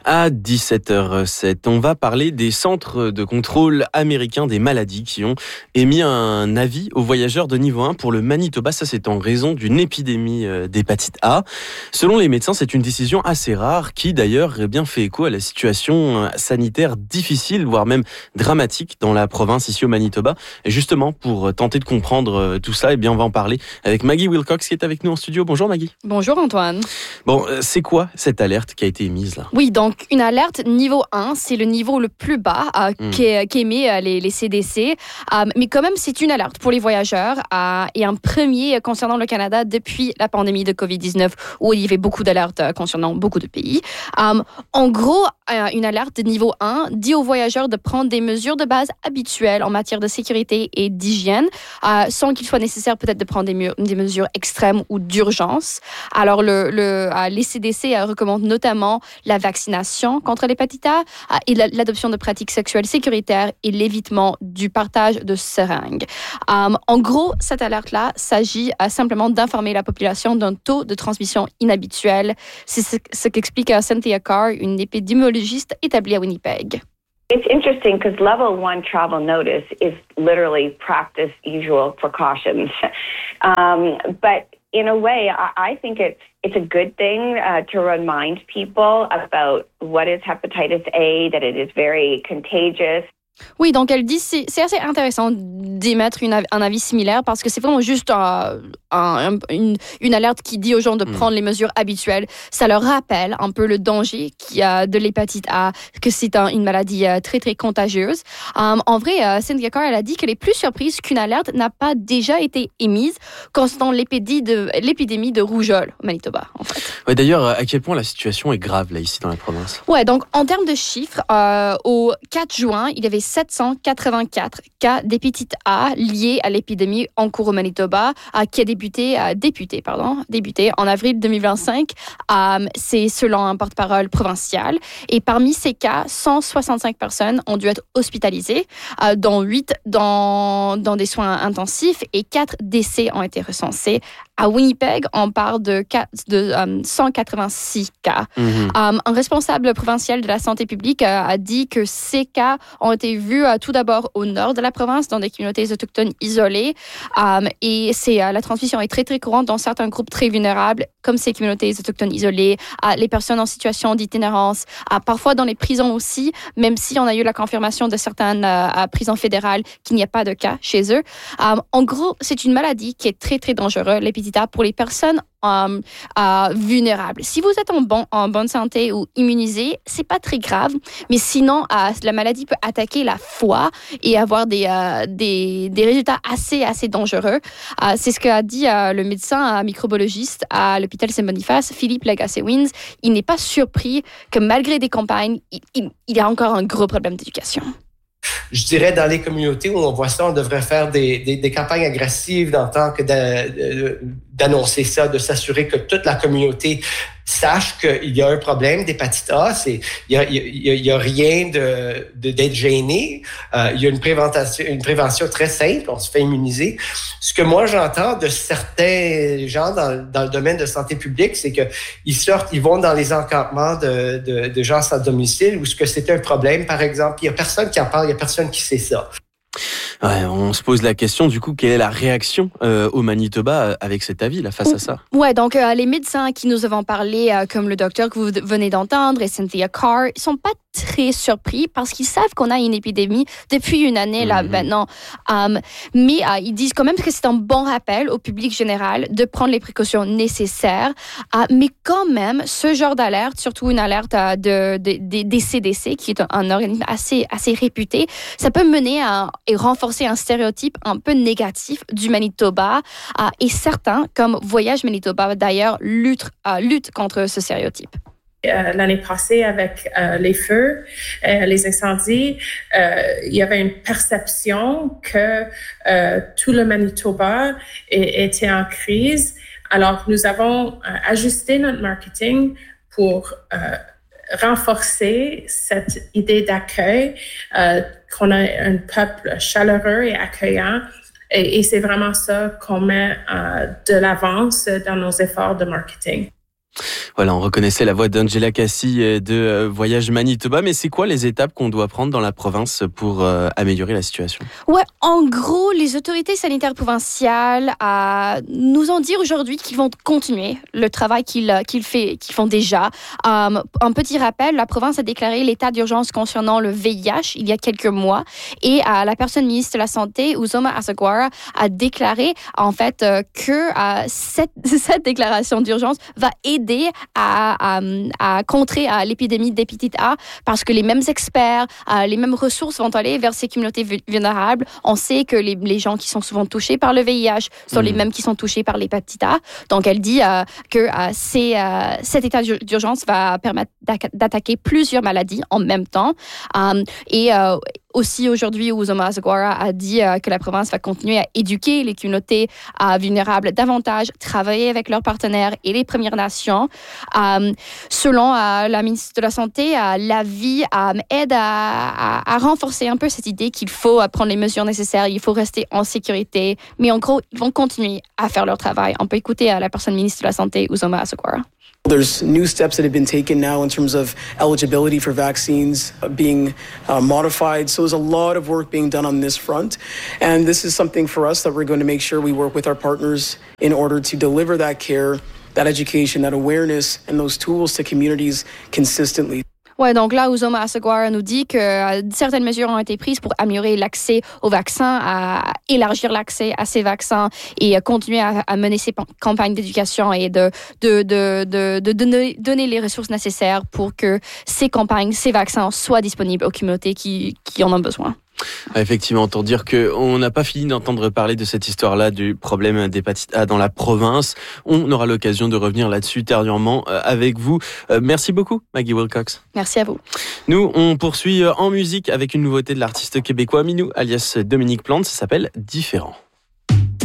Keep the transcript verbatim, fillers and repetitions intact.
À dix-sept heures sept, on va parler des centres de contrôle américains des maladies qui ont émis un avis aux voyageurs de niveau un pour le Manitoba. Ça, c'est en raison d'une épidémie d'hépatite A. Selon les médecins, c'est une décision assez rare qui, d'ailleurs, eh bien, fait écho à la situation sanitaire difficile, voire même dramatique dans la province ici au Manitoba. Et justement, pour tenter de comprendre tout ça, eh bien, on va en parler avec Maggie Wilcox qui est avec nous en studio. Bonjour Maggie. Bonjour Antoine. Bon, c'est quoi cette alerte qui a été émise là ? Oui, donc une alerte niveau un, c'est le niveau le plus bas euh, mm. qu'émet euh, les, les C D C. Euh, mais quand même, c'est une alerte pour les voyageurs euh, et un premier concernant le Canada depuis la pandémie de covid dix-neuf où il y avait beaucoup d'alertes euh, concernant beaucoup de pays. Euh, en gros, euh, une alerte de niveau un dit aux voyageurs de prendre des mesures de base habituelles en matière de sécurité et d'hygiène euh, sans qu'il soit nécessaire peut-être de prendre des, mu- des mesures extrêmes ou d'urgence. Alors, le, le, euh, les C D C euh, recommandent notamment la vaccination contre l'hépatite A et l'adoption de pratiques sexuelles sécuritaires et l'évitement du partage de seringues. Um, en gros, cette alerte-là s'agit uh, simplement d'informer la population d'un taux de transmission inhabituel. C'est ce, ce qu'explique uh, Cynthia Carr, une épidémiologiste établie à Winnipeg. It's interesting because level one travel notice is literally practice usual precautions. Um, but in a way, I, I think it's it's a good thing uh, to remind people about what is hepatitis A, that it is very contagious. Oui, donc elle dit c'est c'est assez intéressant d'émettre une, un avis similaire parce que c'est vraiment juste un, un, une, une alerte qui dit aux gens de prendre mmh. les mesures habituelles. Ça leur rappelle un peu le danger qu'il y a de l'hépatite A, que c'est un, une maladie très, très contagieuse. Um, en vrai, uh, Cynthia Carr, elle a dit qu'elle est plus surprise qu'une alerte n'a pas déjà été émise concernant l'épidémie de, l'épidémie de rougeole au Manitoba, en fait. Ouais, d'ailleurs, à quel point la situation est grave, là, ici, dans la province? Ouais, donc, en termes de chiffres, euh, au quatre juin, il y avait sept cent quatre-vingt-quatre cas d'hépatite A liés à l'épidémie en cours au Manitoba, euh, qui a débuté, euh, débuté, pardon, débuté en avril deux mille vingt-cinq. Euh, c'est selon un porte-parole provincial. Et parmi ces cas, cent soixante-cinq personnes ont dû être hospitalisées, euh, dont huit dans, dans des soins intensifs et quatre décès ont été recensés. À Winnipeg, on parle de, de um, cent quatre-vingt-six cas. Mm-hmm. Um, un responsable provincial de la santé publique uh, a dit que ces cas ont été vus uh, tout d'abord au nord de la province, dans des communautés autochtones isolées. Um, et c'est, uh, la transmission est très, très courante dans certains groupes très vulnérables, comme ces communautés autochtones isolées, uh, les personnes en situation d'itinérance, uh, parfois dans les prisons aussi, même si on a eu la confirmation de certaines uh, prisons fédérales qu'il n'y a pas de cas chez eux. Um, en gros, c'est une maladie qui est très, très dangereuse, l'hépatite pour les personnes um, uh, vulnérables. Si vous êtes en, bon, en bonne santé ou immunisé, c'est pas très grave, mais sinon, uh, la maladie peut attaquer la foie et avoir des, uh, des, des résultats assez, assez dangereux. Uh, c'est ce qu'a dit uh, le médecin uh, microbiologiste à l'hôpital Saint-Boniface, Philippe Lagacé-Wins. Il n'est pas surpris que malgré des campagnes, il, il, il y a encore un gros problème d'éducation. Je dirais, dans les communautés où on voit ça, on devrait faire des, des, des campagnes agressives dans le temps que d'a, d'annoncer ça, de s'assurer que toute la communauté sache qu'il y a un problème d'hépatite A. C'est, il y a, il y a, il y a rien de, de, d'être gêné. Euh, il y a une prévention, une prévention très simple. On se fait immuniser. Ce que moi, j'entends de certains gens dans, dans le domaine de santé publique, c'est que ils sortent, ils vont dans les encampements de, de, de gens sans domicile où ce que c'est un problème, par exemple. Il y a personne qui en parle, il y a personne qui sait ça. Ouais, on se pose la question, du coup, quelle est la réaction euh, au Manitoba avec cet avis, là, face à ça? Ouais, donc euh, les médecins qui nous avons parlé, euh, comme le docteur que vous venez d'entendre et Cynthia Carr, ils sont pas très surpris parce qu'ils savent qu'on a une épidémie depuis une année, là, mm-hmm. maintenant. Um, mais euh, ils disent quand même que c'est un bon rappel au public général de prendre les précautions nécessaires. Uh, mais quand même, ce genre d'alerte, surtout une alerte uh, de, de, de, des C D C, qui est un, un organisme assez, assez réputé, ça peut mener à, et renforcer un stéréotype un peu négatif du Manitoba. Uh, et certains, comme Voyage Manitoba, d'ailleurs, luttent, uh, luttent contre ce stéréotype. Euh, l'année passée avec euh, les feux, euh, les incendies, euh, il y avait une perception que euh, tout le Manitoba est, était en crise. Alors, nous avons euh, ajusté notre marketing pour euh, renforcer cette idée d'accueil, euh, qu'on a un peuple chaleureux et accueillant. Et, et c'est vraiment ça qu'on met euh, de l'avance dans nos efforts de marketing. Voilà, on reconnaissait la voix d'Angela Cassie de Voyage Manitoba, mais c'est quoi les étapes qu'on doit prendre dans la province pour euh, améliorer la situation? Ouais, en gros, les autorités sanitaires provinciales euh, nous ont dit aujourd'hui qu'ils vont continuer le travail qu'ils, qu'ils, fait, qu'ils font déjà. Um, un petit rappel, la province a déclaré l'état d'urgence concernant le V I H il y a quelques mois et euh, la personne ministre de la Santé, Uzoma Asagwara, a déclaré en fait euh, que euh, cette, cette déclaration d'urgence va aider À, à, à contrer à l'épidémie d'hépatite A parce que les mêmes experts, euh, les mêmes ressources vont aller vers ces communautés vulnérables. On sait que les, les gens qui sont souvent touchés par le V I H sont mmh. les mêmes qui sont touchés par l'hépatite A. Donc, elle dit euh, que euh, c'est, euh, cet état d'urgence va permettre d'attaquer plusieurs maladies en même temps. Um, et euh, Aussi, aujourd'hui, Uzoma Asagwara a dit euh, que la province va continuer à éduquer les communautés euh, vulnérables davantage, travailler avec leurs partenaires et les Premières Nations. Euh, selon euh, la ministre de la Santé, euh, l'avis euh, aide à, à, à renforcer un peu cette idée qu'il faut euh, prendre les mesures nécessaires, il faut rester en sécurité. Mais en gros, ils vont continuer à faire leur travail. On peut écouter euh, la personne ministre de la Santé, Uzoma Asagwara. There's new steps that have been taken now in terms of eligibility for vaccines being uh, modified. So there's a lot of work being done on this front. And this is something for us that we're going to make sure we work with our partners in order to deliver that care, that education, that awareness, and those tools to communities consistently. Ouais, donc là, Uzoma Asagwara nous dit que euh, certaines mesures ont été prises pour améliorer l'accès aux vaccins, à élargir l'accès à ces vaccins et euh, continuer à, à mener ces campagnes d'éducation et de, de, de, de, de donner, donner les ressources nécessaires pour que ces campagnes, ces vaccins soient disponibles aux communautés qui, qui en ont besoin. Effectivement, autant dire qu'on n'a pas fini d'entendre parler de cette histoire-là du problème d'hépatite A dans la province. On aura l'occasion de revenir là-dessus ultérieurement avec vous. Merci beaucoup, Maggie Wilcox. Merci à vous. Nous, on poursuit en musique avec une nouveauté de l'artiste québécois Minou, alias Dominique Plante. Ça s'appelle Différent.